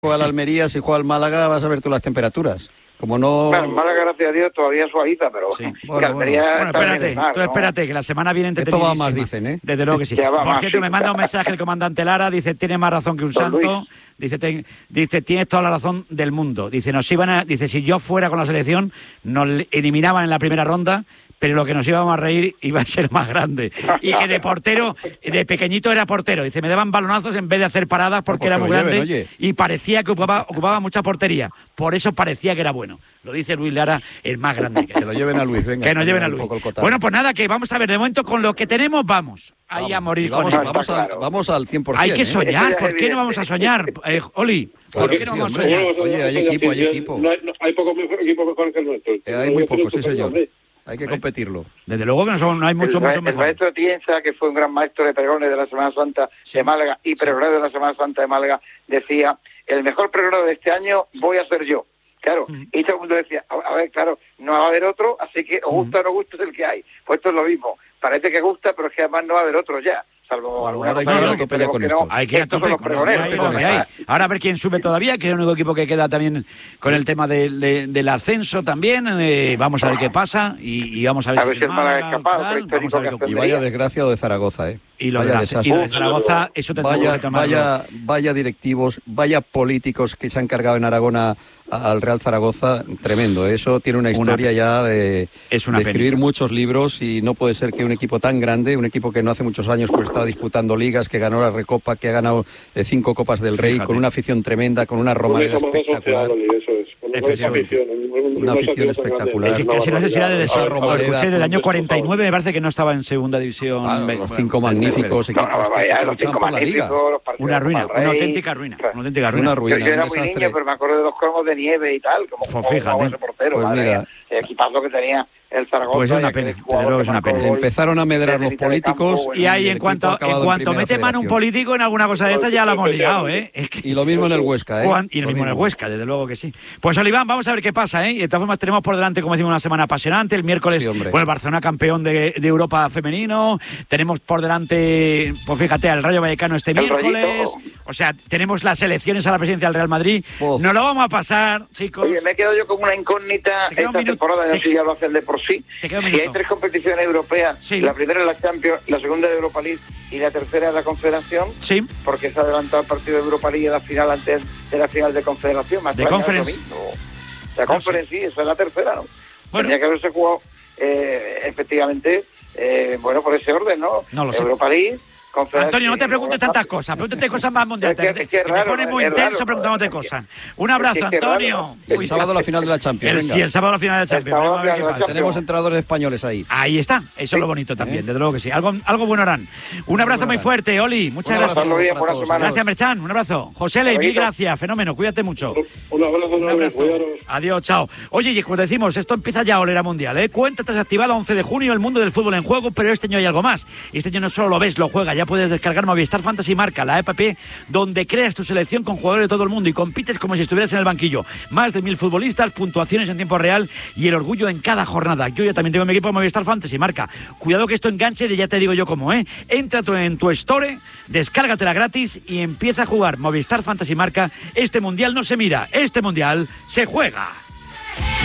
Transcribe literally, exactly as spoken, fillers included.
juega el Almería, si juega el Málaga, vas a ver tú las temperaturas. Como no... Bueno, Málaga, gracias a Dios, todavía es suavita, pero sí. que bueno, Almería bueno. Bueno, espérate, mar, tú ¿no? espérate, que la semana viene entretenidísima. Esto va más, dicen, ¿eh? Desde luego que sí. Ya va Por más, cierto, sí. me manda un mensaje el comandante Lara, dice, tiene más razón que un Don santo, Luis. dice, ten- dice, tienes toda la razón del mundo. Dice, nos iban a, dice, si yo fuera con la selección, nos eliminaban en la primera ronda, pero lo que nos íbamos a reír iba a ser más grande. Y que de portero, de pequeñito era portero. Dice, me daban balonazos en vez de hacer paradas porque, porque era muy lo lleven, grande oye. y parecía que ocupaba, ocupaba mucha portería. Por eso parecía que era bueno. Lo dice Luis Lara, el más grande que hay. Que lo lleven a Luis, venga. Que nos lleven a un Luis. poco el cotarro. Bueno, pues nada, que vamos a ver, de momento con lo que tenemos vamos. Ahí Vamos, a morir y vamos, con eso. vamos, Está al, claro. vamos al cien por cien. Hay que ¿eh? soñar, Eso ya ¿por es qué no vamos a soñar? Eh, Oli, ¿por Claro qué que no sí, vamos a hombre. soñar? Oye, hay equipo, hay equipo. No hay, no, hay pocos equipos mejores que el nuestro. Eh, hay muy pocos, sí señor. Hay que competirlo. Desde luego que no, son, no hay muchos el, mucho el mejores. maestro Tienza, que fue un gran maestro de pregones de la Semana Santa Sí. de Málaga y pregonero de la Semana Santa de Málaga, decía, el mejor pregonero de este año voy a ser yo. Claro, Mm. y todo el mundo decía, a, a ver, claro, no va a haber otro, así que o gusta o no gusta es el que hay. Pues esto es lo mismo. Parece que gusta, pero es que además no va a haber otro ya. Salvo Bueno, alguna ahora hay cosa que ir a que tope ya esperemos con que esto. no. Hay que ir a Estos tope son los con lo que pregoneros, hay, ¿no? lo que hay. Ahora a ver quién sube todavía, que es el único equipo que queda también con el tema del, de- del ascenso también. Eh, vamos a ver qué pasa y, y vamos a ver A si ver si el Málaga es capaz, tal, otro histórico vamos a ver que qué ocurre. Y vaya desgraciado de Zaragoza, ¿eh? Y lo, de vaya la, y desastre. lo de Zaragoza, eso tendremos Vaya, que tomarlo. vaya, vaya directivos, vaya políticos que se han cargado en Aragón a- a- al Real Zaragoza, tremendo. Eso tiene una historia ya de, Es una de escribir pena. muchos libros y no puede ser que un equipo tan grande, un equipo que no hace muchos años pues estaba disputando ligas, que ganó la Recopa, que ha ganado eh, cinco Copas del Rey, Fíjate. con una afición tremenda, con una romareda Somos dos espectacular. sociedades, eso es. Con esa Efectivamente. afición, un- un- Una una afición sociedad tan grande. espectacular. Es que ese no sé si era de Esa Desar- Romareda, escuché del año con- cuarenta y nueve, me parece que no estaba en segunda división. Ah, Ve- los bueno, cinco bueno, magníficos No, equipos no, que, vaya, que los luchaban cinco por la liga. magníficos, los partidos Una con ruina, el Rey. una auténtica ruina, una auténtica ruina. Una Yo, ruina, yo un era muy desastre. niño, pero me acuerdo de los cromos de nieve y tal, como, Pues como, fíjate. como ese portero, Pues madre mira. mía. El equipazo que tenía el Zaragoza. Pues es una y aquel pena, desde jugador luego que es una marcó el pena. gol Empezaron a medrar desde los mitad de campo, políticos bueno, Y ahí, el en equipo cuanto, ha acabado en en cuanto Primera mete mano un Federación. político en alguna cosa de esta, ya la hemos liado, ¿eh? Es que- Y lo mismo en el Huesca, ¿eh? Juan, y el Lo mismo en el mismo. Huesca, desde luego que sí. Pues Oliván, vamos a ver qué pasa, ¿eh? Y de todas formas tenemos por delante, como decimos, una semana apasionante. El miércoles, Sí, hombre. bueno, el Barcelona campeón de, de Europa femenino. Tenemos por delante, pues fíjate, al Rayo Vallecano este El miércoles. Rayito. O sea, tenemos las elecciones a la presidencia del Real Madrid. Oh. Nos lo vamos a pasar, chicos. Oye, me he quedado yo con una incógnita Te queda un esta minuto. temporada, no Te- sé si ya lo hacen de por sí. Te queda un Si minuto. hay tres competiciones europeas, Sí. la primera es la Champions, la segunda es Europa League y la tercera es la Confederación, Sí. porque se ha adelantado el partido de Europa League a la final antes de la final de Confederación. Más De Conference. La Conference, sí, esa es la tercera, ¿no? Bueno. Tenía que haberse jugado, eh, efectivamente, eh, bueno, por ese orden, ¿no? No lo sé. Europa League, Confederación. Antonio, no te preguntes Europa- tantas cosas, pregúntate cosas más mundiales. Es que- es que es te raro, pones muy es intenso raro. preguntándote Es que- cosas. Un abrazo, es que es raro, Antonio. ¿no? El Uy, sábado la final de la Champions, el, venga. sí, el sábado la final del Champions. sábado Vamos a ver la qué final de la pasa. Champions. Tenemos entrenadores españoles ahí. Ahí está, eso es lo bonito también, desde luego que sí. Algo, algo bueno harán. Un abrazo muy fuerte, Oli. Muchas Un gracias. abrazo bien, para buena todos. semana. Gracias, Merchan. Un abrazo. José Ley, mil Amiguito. gracias. Fenómeno, cuídate mucho. Un abrazo Un enorme, abrazo. cuidaros. Adiós, chao. Oye, y como decimos, esto empieza ya a oler a mundial, ¿eh? Cuenta desactivada once de junio, el mundo del fútbol en juego, pero este año hay algo más. Este año no solo lo ves, lo juegas. Ya puedes descargar Movistar Fantasy Marca, la app donde creas tu selección con jugadores de todo el mundo y compites como si estuvieras en el banquillo. Más de mil futbolistas, puntuaciones en tiempo real y el orgullo en cada jornada. Yo ya también tengo mi equipo de Movistar Fantasy Marca. Cuidado que esto enganche y ya te digo yo cómo, ¿eh? Entra tú en tu store, descárgatela gratis y empieza a jugar Movistar Fantasy Marca. Este mundial no se mira, este mundial se juega.